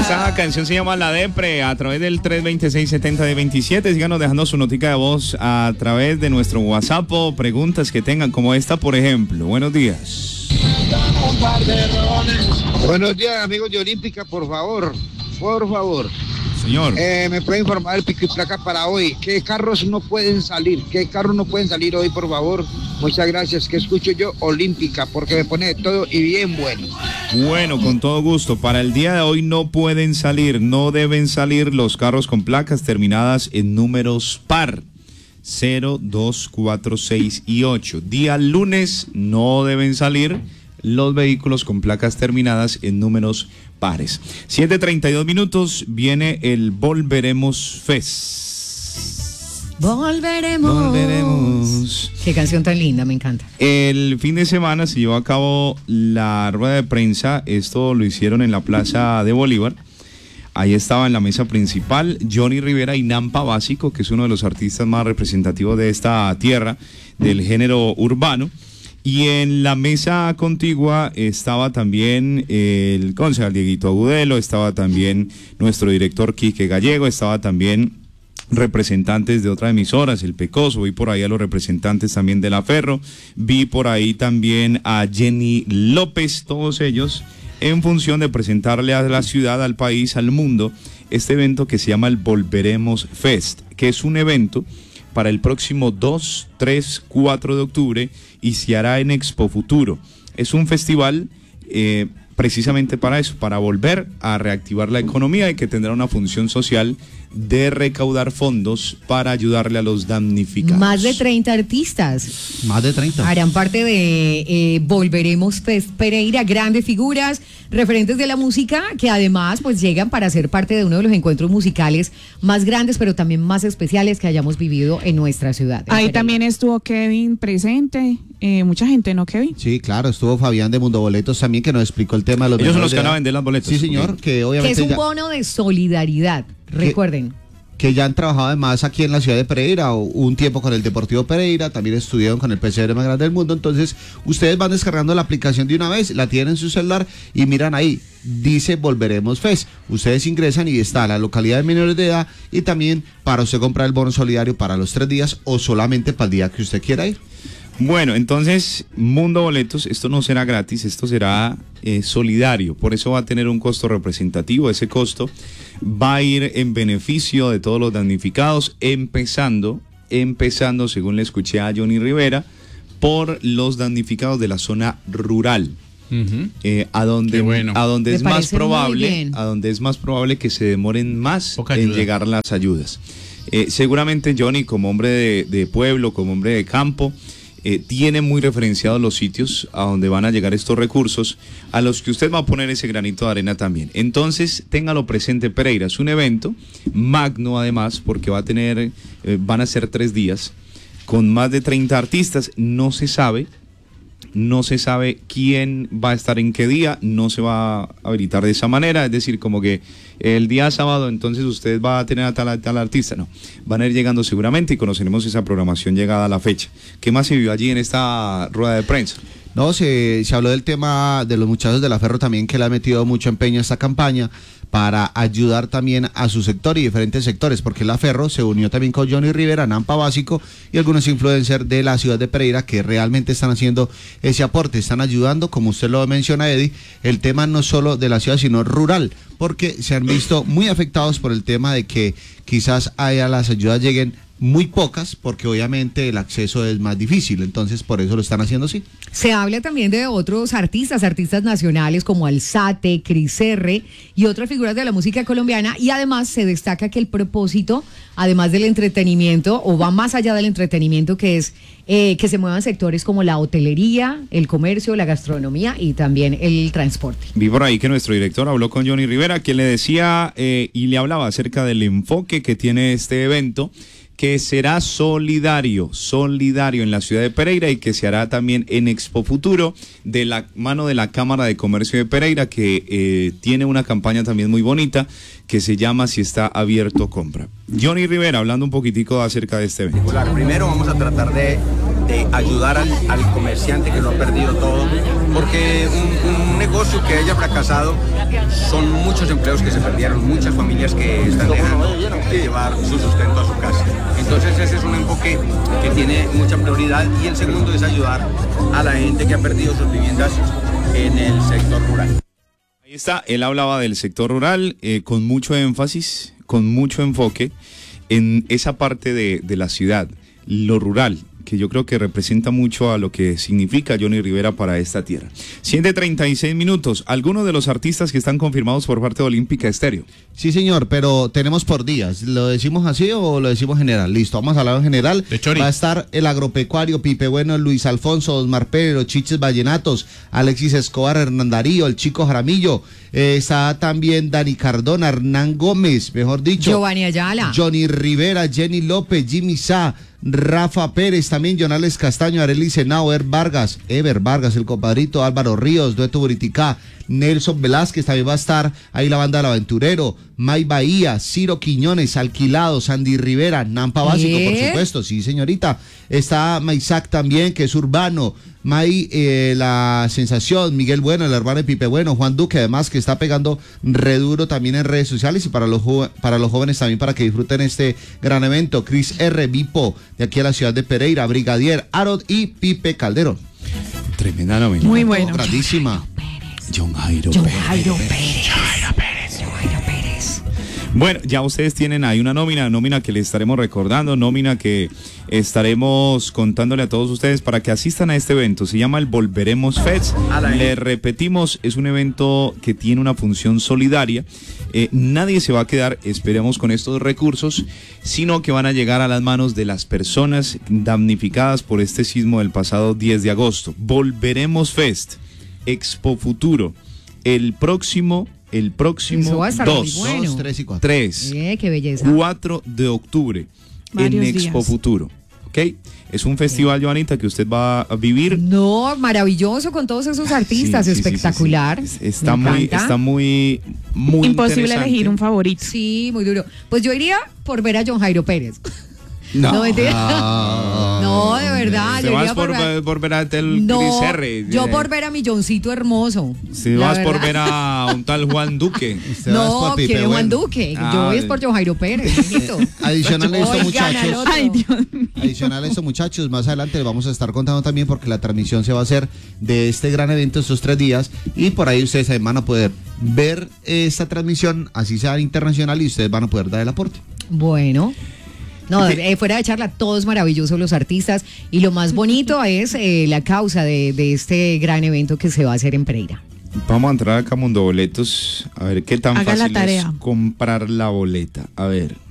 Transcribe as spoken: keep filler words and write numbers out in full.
Esta canción se llama La Depre a través del tres veintiséis setenta de veintisiete. Síganos dejando su notica de voz a través de nuestro WhatsApp o preguntas que tengan como esta, por ejemplo. Buenos días. Buenos días, amigos de Olímpica, por favor, por favor. Señor. Eh, ¿Me puede informar el pico y placa para hoy? ¿Qué carros no pueden salir? ¿Qué carros no pueden salir hoy, por favor? Muchas gracias. Que escucho yo Olímpica, porque me pone de todo y bien bueno. Bueno, con todo gusto. Para el día de hoy no pueden salir, no deben salir los carros con placas terminadas en números par. cero, dos, cuatro, seis y ocho. Día lunes no deben salir los vehículos con placas terminadas en números pares. siete treinta y dos minutos, viene el Volveremos Fest. Volveremos. Volveremos. Qué canción tan linda, me encanta. El fin de semana se llevó a cabo la rueda de prensa. Esto lo hicieron en la Plaza de Bolívar. Ahí estaba en la mesa principal Johnny Rivera y Nampa Básico, que es uno de los artistas más representativos de esta tierra, del género urbano. Y en la mesa contigua estaba también el concejal Dieguito Agudelo, estaba también nuestro director Quique Gallego, estaba también representantes de otras emisoras, el Pecoso, vi por ahí a los representantes también de La Ferro, vi por ahí también a Jenny López, todos ellos en función de presentarle a la ciudad, al país, al mundo, este evento que se llama el Volveremos Fest, que es un evento para el próximo dos, tres, cuatro de octubre y se hará en Expo Futuro. Es un festival eh, precisamente para eso, para volver a reactivar la economía y que tendrá una función social de recaudar fondos para ayudarle a los damnificados. Más de treinta artistas. Más de treinta. Harán parte de eh, Volveremos Fest Pereira, grandes figuras, referentes de la música, que además pues llegan para ser parte de uno de los encuentros musicales más grandes, pero también más especiales que hayamos vivido en nuestra ciudad. En Ahí Pereira. también estuvo Kevin presente, eh, mucha gente, ¿no, Kevin? Sí, claro, estuvo Fabián de Mundo Boletos también, que nos explicó el tema de los... Ellos son los que de van a edad. vender las boletas. Sí, señor, Okay. que obviamente... Que es un ya, bono de solidaridad, recuerden. que ya han trabajado además aquí en la ciudad de Pereira, o un tiempo con el Deportivo Pereira, también estudiaron con el P C R más grande del mundo. Entonces ustedes van descargando la aplicación de una vez, la tienen en su celular y miran ahí, dice Volveremos Fest. Ustedes ingresan y está la localidad de menores de edad y también para usted comprar el bono solidario para los tres días o solamente para el día que usted quiera ir. Bueno, entonces, Mundo Boletos, esto no será gratis, esto será eh, solidario, por eso va a tener un costo representativo. Ese costo va a ir en beneficio de todos los damnificados, empezando, empezando, según le escuché a Johnny Rivera, por los damnificados de la zona rural. Uh-huh. eh, a donde, bueno. a donde es más probable, a donde es más probable que se demoren más Poca en ayuda. llegar las ayudas. Eh, seguramente Johnny, como hombre de, de pueblo, como hombre de campo, Eh, tiene muy referenciados los sitios a donde van a llegar estos recursos, a los que usted va a poner ese granito de arena también. Entonces, téngalo presente, Pereira, es un evento magno además, porque va a tener, eh, van a ser tres días, con más de treinta artistas. No se sabe, no se sabe quién va a estar en qué día, no se va a habilitar de esa manera, es decir, como que el día sábado entonces usted va a tener a tal, a tal artista, no, van a ir llegando seguramente y conoceremos esa programación llegada a la fecha. ¿Qué más se vio allí en esta rueda de prensa? No, se, se habló del tema de los muchachos de La Ferro también, que le ha metido mucho empeño a esta campaña para ayudar también a su sector y diferentes sectores, porque La Ferro se unió también con Johnny Rivera, Nampa Básico y algunos influencers de la ciudad de Pereira que realmente están haciendo ese aporte, están ayudando, como usted lo menciona, Eddie, el tema no solo de la ciudad sino rural, porque se han visto muy afectados por el tema de que quizás allá las ayudas lleguen muy pocas, porque obviamente el acceso es más difícil, entonces por eso lo están haciendo así. Se habla también de otros artistas, artistas nacionales como Alzate, Cris R y otras figuras de la música colombiana, y además se destaca que el propósito, además del entretenimiento, o va más allá del entretenimiento, que es eh, que se muevan sectores como la hotelería, el comercio, la gastronomía y también el transporte. Vi por ahí que nuestro director habló con Johnny Rivera, quien le decía eh, y le hablaba acerca del enfoque que tiene este evento, que será solidario, solidario en la ciudad de Pereira y que se hará también en Expo Futuro de la mano de la Cámara de Comercio de Pereira, que eh, tiene una campaña también muy bonita que se llama Si está abierto, compra. Johnny Rivera, hablando un poquitico acerca de este evento. Primero vamos a tratar de, de ayudar al, al comerciante que lo ha perdido todo, porque un, un negocio que haya fracasado son muchos empleos que se perdieron, muchas familias que están dejando de llevar su sustento a su casa. Entonces ese es un enfoque que tiene mucha prioridad, y el segundo es ayudar a la gente que ha perdido sus viviendas en el sector rural. Ahí está, él hablaba del sector rural eh, con mucho énfasis, con mucho enfoque en esa parte de, de la ciudad, lo rural, que yo creo que representa mucho a lo que significa Johnny Rivera para esta tierra. siete treinta y seis minutos. ¿Algunos de los artistas que están confirmados por parte de Olímpica Estéreo? Sí, señor, pero tenemos por días. ¿Lo decimos así o lo decimos general? Listo, vamos a hablar en general. Va a estar el agropecuario, Pipe Bueno, Luis Alfonso, Osmar Pérez, los Chiches Vallenatos, Alexis Escobar, Hernán Darío, el Chico Jaramillo. Eh, está también Dani Cardona, Hernán Gómez, mejor dicho. Giovanni Ayala. Johnny Rivera, Jenny López, Jimmy Sá, Rafa Pérez, también Jonales Castaño, Arely Senao, Ever Vargas, Ever Vargas, el compadrito, Álvaro Ríos, Dueto Buriticá, Nelson Velázquez, también va a estar ahí la banda del Aventurero, May Bahía, Ciro Quiñones, Alquilado, Sandy Rivera, Nampa Básico, ¿Qué? por supuesto, sí señorita, está Maisac también, que es urbano, May, eh, La Sensación, Miguel Bueno, el hermano de Pipe Bueno, Juan Duque, además que está pegando re duro también en redes sociales, y para los, para los jóvenes también, para que disfruten este gran evento, Chris R. Vipo, de aquí a la ciudad de Pereira, Brigadier Arod y Pipe Calderón. Tremenda nómina. Muy bueno. Grandísima. John Jairo John Pérez. Jairo Pérez. John Jairo Pérez. John Jairo Pérez. Bueno, ya ustedes tienen ahí una nómina, nómina que les estaremos recordando, nómina que estaremos contándole a todos ustedes para que asistan a este evento. Se llama el Volveremos Fest. Le repetimos, es un evento que tiene una función solidaria. Eh, nadie se va a quedar, esperemos, con estos recursos, sino que van a llegar a las manos de las personas damnificadas por este sismo del pasado diez de agosto. Volveremos Fest, Expo Futuro, el próximo... El próximo Eso va a estar dos, muy bueno. dos, tres y cuatro. tres, Eh, qué belleza. cuatro de octubre Varios en Expo días. Futuro. ¿Ok? Es un festival, Joanita, que usted va a vivir. No, maravilloso con todos esos artistas, Sí, sí, sí, espectacular. sí, sí. Está Me muy, encanta. está muy, muy Imposible interesante. elegir un favorito. Sí, muy duro. Pues yo iría por ver a John Jairo Pérez. No, No, mentira. Ah, No, de verdad. Te yo vas iría por, ver- por ver a el No, Chris R. yo por ver a mi Johncito hermoso. Si la vas por verdad. ver a un tal Juan Duque. Usted va es No, por Pipe quiero Juan Bueno. Duque. Ah, yo voy es por John Jairo Pérez. mijito. Adicional a esto, Oigan, muchachos. al otro. Ay, Dios mío. Adicional a esto, muchachos, más adelante les vamos a estar contando también, porque la transmisión se va a hacer de este gran evento estos tres días, y por ahí ustedes también van a poder ver esta transmisión, así sea internacional, y ustedes van a poder dar el aporte. Bueno. No, eh, fuera de charla, todos maravillosos los artistas, y lo más bonito es eh, la causa de, de este gran evento que se va a hacer en Pereira. Vamos a entrar acá a Mundo Boletos a ver qué tan Haga la fácil es tarea. comprar la boleta. A ver.